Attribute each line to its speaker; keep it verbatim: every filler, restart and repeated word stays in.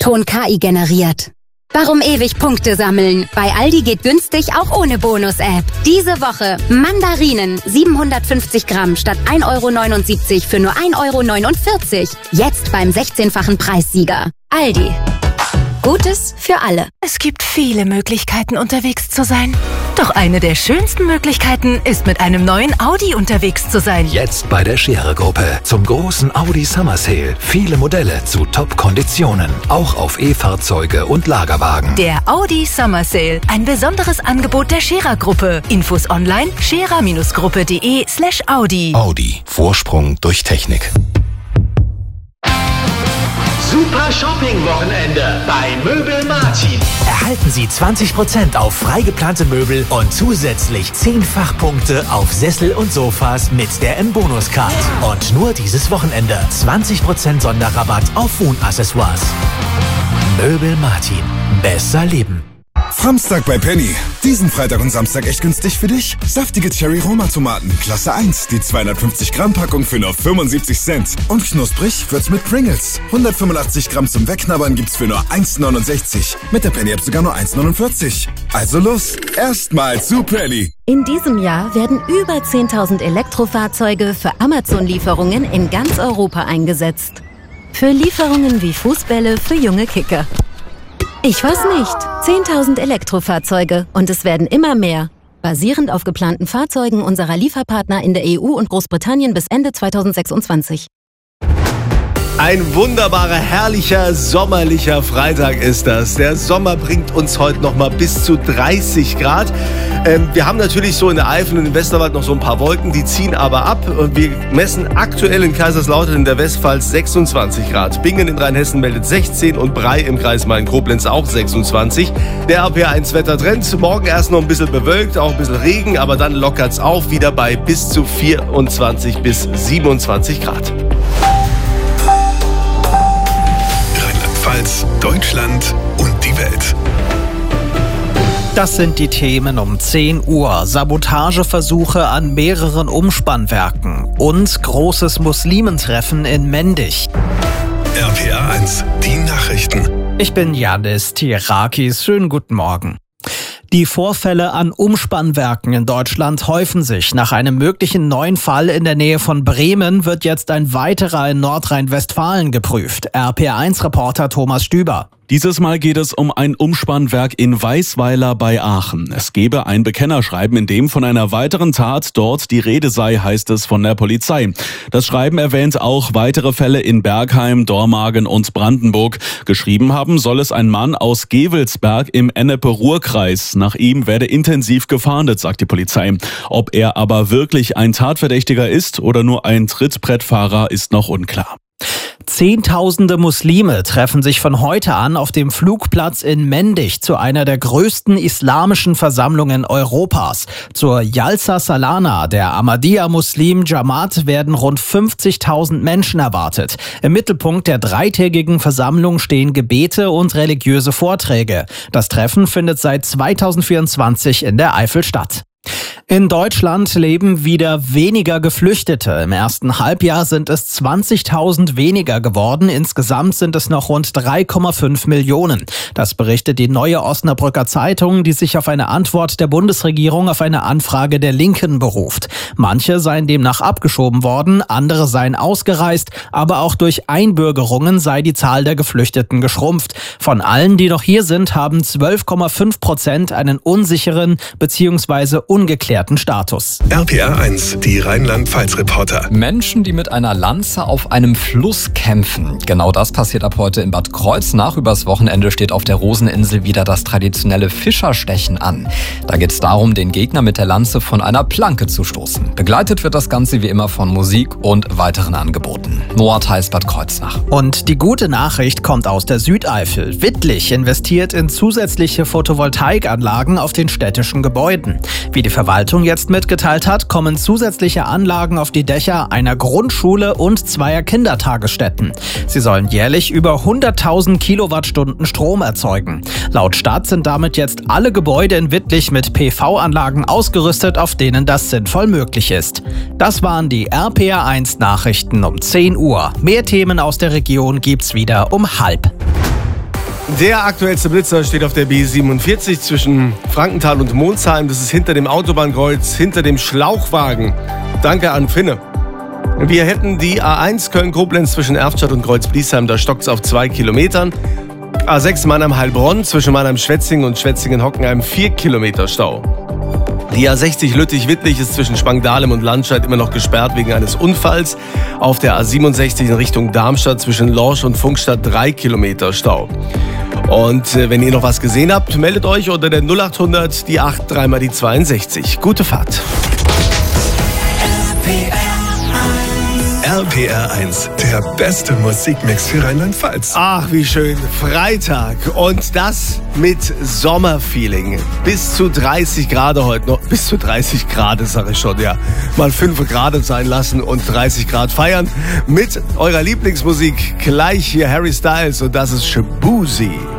Speaker 1: Ton K I generiert. Warum ewig Punkte sammeln? Bei Aldi geht günstig auch ohne Bonus-App. Diese Woche Mandarinen siebenhundertfünfzig Gramm statt ein Euro neunundsiebzig für nur ein Euro neunundvierzig. Jetzt beim sechzehnfachen Preissieger. Aldi. Gutes für alle.
Speaker 2: Es gibt viele Möglichkeiten, unterwegs zu sein. Doch eine der schönsten Möglichkeiten ist, mit einem neuen Audi unterwegs zu sein.
Speaker 3: Jetzt bei der Scherer-Gruppe zum großen Audi Summer Sale. Viele Modelle zu Top-Konditionen. Auch auf E-Fahrzeuge und Lagerwagen.
Speaker 2: Der Audi Summer Sale. Ein besonderes Angebot der Scherer-Gruppe. Infos online scherer-gruppe.de slash Audi.
Speaker 3: Audi. Vorsprung durch Technik.
Speaker 4: Super Shopping-Wochenende bei Möbel Martin.
Speaker 5: Erhalten Sie zwanzig Prozent auf frei geplante Möbel und zusätzlich zehn Fachpunkte auf Sessel und Sofas mit der M-Bonus-Card. Und nur dieses Wochenende zwanzig Prozent Sonderrabatt auf Wohnaccessoires. Möbel Martin. Besser leben.
Speaker 6: Samstag bei Penny. Diesen Freitag und Samstag echt günstig für dich. Saftige Cherry-Roma-Tomaten, Klasse eins. Die zweihundertfünfzig Gramm Packung für nur fünfundsiebzig Cent. Und knusprig wird's mit Pringles. hundertfünfundachtzig Gramm zum Wegknabbern gibt's für nur eins neunundsechzig. Mit der Penny-App sogar nur eins neunundvierzig. Also los, erstmal zu Penny.
Speaker 7: In diesem Jahr werden über zehntausend Elektrofahrzeuge für Amazon-Lieferungen in ganz Europa eingesetzt. Für Lieferungen wie Fußbälle für junge Kicker. Ich weiß nicht. zehntausend Elektrofahrzeuge und es werden immer mehr. Basierend auf geplanten Fahrzeugen unserer Lieferpartner in der E U und Großbritannien bis Ende zweitausendsechsundzwanzig.
Speaker 8: Ein wunderbarer, herrlicher, sommerlicher Freitag ist das. Der Sommer bringt uns heute noch mal bis zu dreißig Grad. Ähm, wir haben natürlich so in der Eifel und im Westerwald noch so ein paar Wolken, die ziehen aber ab. Und wir messen aktuell in Kaiserslautern in der Westpfalz sechsundzwanzig Grad. Bingen in Rheinhessen meldet sechzehn und Bray im Kreis Main-Koblenz auch sechsundzwanzig. Der R P R eins Wettertrend. Morgen erst noch ein bisschen bewölkt, auch ein bisschen Regen, aber dann lockert's auf, wieder bei bis zu vierundzwanzig bis siebenundzwanzig Grad.
Speaker 9: Deutschland und die Welt.
Speaker 10: Das sind die Themen um zehn Uhr. Sabotageversuche an mehreren Umspannwerken und großes Muslimentreffen in Mendig.
Speaker 9: R P R eins, die Nachrichten.
Speaker 10: Ich bin Janis Tierakis. Schönen guten Morgen. Die Vorfälle an Umspannwerken in Deutschland häufen sich. Nach einem möglichen neuen Fall in der Nähe von Bremen wird jetzt ein weiterer in Nordrhein-Westfalen geprüft. R P R eins Reporter Thomas Stüber.
Speaker 11: Dieses Mal geht es um ein Umspannwerk in Weißweiler bei Aachen. Es gebe ein Bekennerschreiben, in dem von einer weiteren Tat dort die Rede sei, heißt es von der Polizei. Das Schreiben erwähnt auch weitere Fälle in Bergheim, Dormagen und Brandenburg. Geschrieben haben soll es ein Mann aus Gevelsberg im Ennepe-Ruhr-Kreis. Nach ihm werde intensiv gefahndet, sagt die Polizei. Ob er aber wirklich ein Tatverdächtiger ist oder nur ein Trittbrettfahrer, ist noch unklar.
Speaker 10: Zehntausende Muslime treffen sich von heute an auf dem Flugplatz in Mendig zu einer der größten islamischen Versammlungen Europas. Zur Jalsa Salana, der Ahmadiyya-Muslim Jamaat, werden rund fünfzigtausend Menschen erwartet. Im Mittelpunkt der dreitägigen Versammlung stehen Gebete und religiöse Vorträge. Das Treffen findet seit zweitausendvierundzwanzig in der Eifel statt. In Deutschland leben wieder weniger Geflüchtete. Im ersten Halbjahr sind es zwanzigtausend weniger geworden. Insgesamt sind es noch rund drei Komma fünf Millionen. Das berichtet die Neue Osnabrücker Zeitung, die sich auf eine Antwort der Bundesregierung auf eine Anfrage der Linken beruft. Manche seien demnach abgeschoben worden, andere seien ausgereist, aber auch durch Einbürgerungen sei die Zahl der Geflüchteten geschrumpft. Von allen, die noch hier sind, haben zwölf Komma fünf Prozent einen unsicheren bzw. ungeklärten Status.
Speaker 9: R P R eins, die Rheinland-Pfalz-Reporter.
Speaker 12: Menschen, die mit einer Lanze auf einem Fluss kämpfen. Genau das passiert ab heute in Bad Kreuznach. Übers Wochenende steht auf der Roseninsel wieder das traditionelle Fischerstechen an. Da geht es darum, den Gegner mit der Lanze von einer Planke zu stoßen. Begleitet wird das Ganze wie immer von Musik und weiteren Angeboten. Noah Theis, Bad Kreuznach.
Speaker 10: Und die gute Nachricht kommt aus der Südeifel. Wittlich investiert in zusätzliche Photovoltaikanlagen auf den städtischen Gebäuden. Wie die Verwaltung jetzt mitgeteilt hat, kommen zusätzliche Anlagen auf die Dächer einer Grundschule und zweier Kindertagesstätten. Sie sollen jährlich über hunderttausend Kilowattstunden Strom erzeugen. Laut Stadt sind damit jetzt alle Gebäude in Wittlich mit P V-Anlagen ausgerüstet, auf denen das sinnvoll möglich ist. Das waren die R P R eins Nachrichten um zehn Uhr. Mehr Themen aus der Region gibt's wieder um halb.
Speaker 8: Der aktuellste Blitzer steht auf der B siebenundvierzig zwischen Frankenthal und Monsheim. Das ist hinter dem Autobahnkreuz, hinter dem Schlauchwagen. Danke an Finne. Wir hätten die A eins Köln-Koblenz zwischen Erftstadt und Kreuz-Bliesheim. Da stockt's auf zwei Kilometern. A sechs Mannheim-Heilbronn zwischen Mannheim-Schwetzingen und Schwetzingen-Hockenheim vier Kilometer Stau. Die A sechzig Lüttich-Wittlich ist zwischen Spangdahlem und Landscheid immer noch gesperrt wegen eines Unfalls. Auf der A siebenundsechzig in Richtung Darmstadt zwischen Lorsch und Funkstadt drei Kilometer Stau. Und äh, wenn ihr noch was gesehen habt, meldet euch unter der null achthundert, die acht, dreimal die zweiundsechzig. Gute Fahrt.
Speaker 9: R P R eins, der beste Musikmix für Rheinland-Pfalz.
Speaker 8: Ach, wie schön. Freitag. Und das mit Sommerfeeling. Bis zu dreißig Grad heute noch. Bis zu dreißig Grad, sage ich schon, ja. Mal fünf Grad sein lassen und dreißig Grad feiern. Mit eurer Lieblingsmusik. Gleich hier Harry Styles und das ist Shaboozey.